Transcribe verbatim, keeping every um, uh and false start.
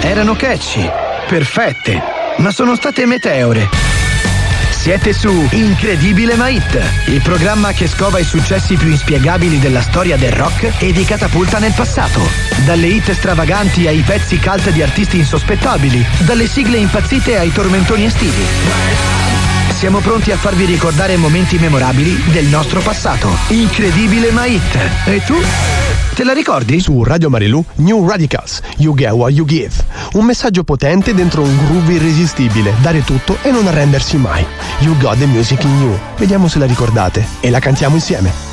Erano catchy, perfette, ma sono state meteore. Siete su Incredibile Ma Hit, il programma che scova i successi più inspiegabili della storia del rock e vi catapulta nel passato. Dalle hit stravaganti ai pezzi cult di artisti insospettabili, dalle sigle impazzite ai tormentoni estivi. Siamo pronti a farvi ricordare momenti memorabili del nostro passato. Incredibile Ma Hit. E tu? Te la ricordi? Su Radio Marilù, New Radicals, You Get What You Give. Un messaggio potente dentro un groove irresistibile. Dare tutto e non arrendersi mai. You Got The Music In You. Vediamo se la ricordate. E la cantiamo insieme.